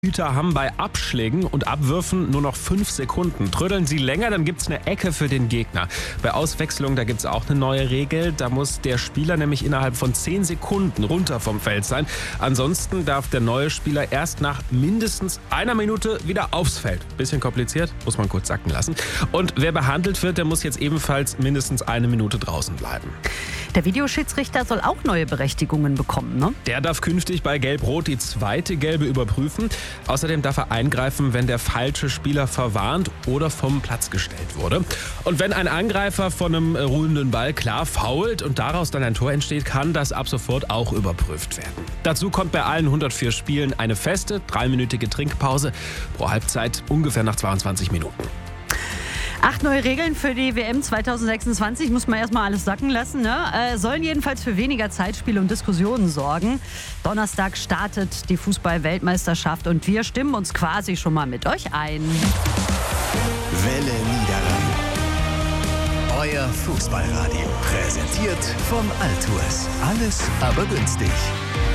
Hüter haben bei Abschlägen und Abwürfen nur noch 5 Sekunden. Trödeln sie länger, dann gibt's eine Ecke für den Gegner. Bei Auswechslung, da gibt's auch eine neue Regel. Da muss der Spieler nämlich innerhalb von 10 Sekunden runter vom Feld sein. Ansonsten darf der neue Spieler erst nach mindestens einer Minute wieder aufs Feld. Bisschen kompliziert, muss man kurz sacken lassen. Und wer behandelt wird, der muss jetzt ebenfalls mindestens eine Minute draußen bleiben. Der Videoschiedsrichter soll auch neue Berechtigungen bekommen, ne? Der darf künftig bei Gelb-Rot die zweite Gelbe überprüfen. Außerdem darf er eingreifen, wenn der falsche Spieler verwarnt oder vom Platz gestellt wurde. Und wenn ein Angreifer von einem ruhenden Ball klar foult und daraus dann ein Tor entsteht, kann das ab sofort auch überprüft werden. Dazu kommt bei allen 104 Spielen eine feste 3-minütige Trinkpause pro Halbzeit ungefähr nach 22 Minuten. 8 neue Regeln für die WM 2026, muss man erstmal alles sacken lassen, ne? Sollen jedenfalls für weniger Zeitspiele und Diskussionen sorgen. Donnerstag startet die Fußball-Weltmeisterschaft und wir stimmen uns quasi schon mal mit euch ein. Welle Niederrhein. Euer Fußballradio. Präsentiert von Altours. Alles aber günstig.